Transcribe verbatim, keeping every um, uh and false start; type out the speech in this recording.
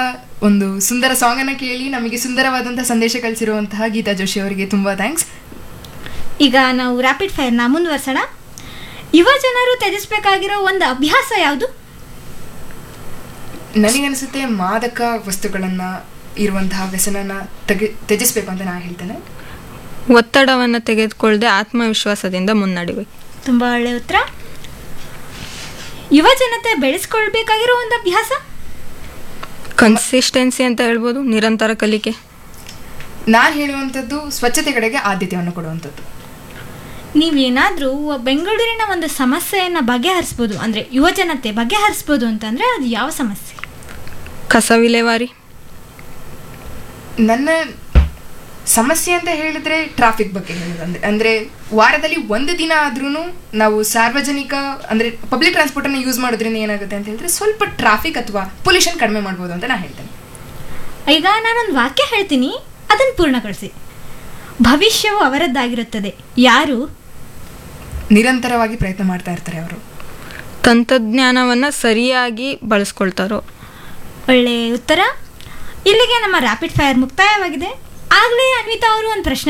ಒಂದು ಸುಂದರ ಸಾಂಗ್ ಅನ್ನ ಕೇಳಿ ನಮಗೆ ಸುಂದರವಾದಂತಹ ಸಂದೇಶ ಕಳಿಸಿರುವಂತಹ ಗೀತಾ ಜೋಶಿ ಅವರಿಗೆ ತುಂಬಾ ಥ್ಯಾಂಕ್ಸ್. ಈಗ ನಾವು ರ್ಯಾಪಿಡ್ ಫೈರ್ನ ಮುಂದುವರ್ಸೋಣ. ಯುವ ಜನರು ತ್ಯಜಿಸಬೇಕಾಗಿರೋ ಒಂದು ಅಭ್ಯಾಸ ಯಾವುದು? ನನಗನ್ಸುತ್ತೆ ಮಾದಕ ವಸ್ತುಗಳನ್ನ ಇರುವಂತಹ ವ್ಯಸನನ ತೆಗೆ ತ್ಯಜಿಸ್ಬೇಕು ಅಂತ ನಾನು ಹೇಳ್ತೇನೆ. ಒತ್ತಡವನ್ನು ತೆಗೆದುಕೊಳ್ಳದೆ ಆತ್ಮವಿಶ್ವಾಸದಿಂದ ಮುನ್ನಡಿಬೇಕು. ತುಂಬ ಒಳ್ಳೆಯ ಉತ್ತರ. ಯುವ ಜನತೆ ಬೆಳೆಸ್ಕೊಳ್ಬೇಕಾಗಿರೋ ಒಂದು ಅಭ್ಯಾಸ? ಕನ್ಸಿಸ್ಟೆನ್ಸಿ ಅಂತ ಹೇಳ್ಬೋದು, ನಿರಂತರ ಕಲಿಕೆ. ನಾನು ಹೇಳುವಂಥದ್ದು ಸ್ವಚ್ಛತೆ ಕಡೆಗೆ ಆದ್ಯತೆಯನ್ನು ಕೊಡುವಂಥದ್ದು. ನೀವೇನಾದರೂ ಬೆಂಗಳೂರಿನ ಒಂದು ಸಮಸ್ಯೆಯನ್ನು ಬಗೆಹರಿಸ್ಬೋದು ಅಂದರೆ ಯುವ ಜನತೆ ಬಗೆಹರಿಸ್ಬೋದು ಅಂತಂದರೆ ಅದು ಯಾವ ಸಮಸ್ಯೆ? ಕಸ ವಿಲೇವಾರಿ. ನನ್ನ ಸಮಸ್ಯೆ ಅಂತ ಹೇಳಿದ್ರೆ ಟ್ರಾಫಿಕ್ ಬಗ್ಗೆ ಹೇಳೋದಂದ್ರೆ ಅಂದರೆ ವಾರದಲ್ಲಿ ಒಂದು ದಿನ ಆದ್ರೂ ನಾವು ಸಾರ್ವಜನಿಕ ಅಂದರೆ ಪಬ್ಲಿಕ್ ಟ್ರಾನ್ಸ್ಪೋರ್ಟನ್ನು ಯೂಸ್ ಮಾಡೋದ್ರಿಂದ ಏನಾಗುತ್ತೆ ಅಂತ ಹೇಳಿದ್ರೆ ಸ್ವಲ್ಪ ಟ್ರಾಫಿಕ್ ಅಥವಾ ಪೊಲ್ಯೂಷನ್ ಕಡಿಮೆ ಮಾಡ್ಬೋದು ಅಂತ ನಾನು ಹೇಳ್ತೇನೆ. ಈಗ ನಾನೊಂದು ವಾಕ್ಯ ಹೇಳ್ತೀನಿ, ಅದನ್ನು ಪೂರ್ಣಗೊಳಿಸಿ. ಭವಿಷ್ಯವು ಅವರದ್ದಾಗಿರುತ್ತದೆ. ಯಾರು ನಿರಂತರವಾಗಿ ಪ್ರಯತ್ನ ಮಾಡ್ತಾ ಇರ್ತಾರೆ ಅವರು. ತಂತ್ರಜ್ಞಾನವನ್ನು ಸರಿಯಾಗಿ ಬಳಸ್ಕೊಳ್ತಾರೋ. ಒಳ್ಳೆಯ ಉತ್ತರ. ಇಲ್ಲಿಗೆ ನಮ್ಮ ರ್ಯಾಪಿಡ್ ಫೈರ್ ಮುಕ್ತಾಯವಾಗಿದೆ. ಆಗಲೇ ಅನ್ವಿತಾ ಅವರು ಒಂದು ಪ್ರಶ್ನೆ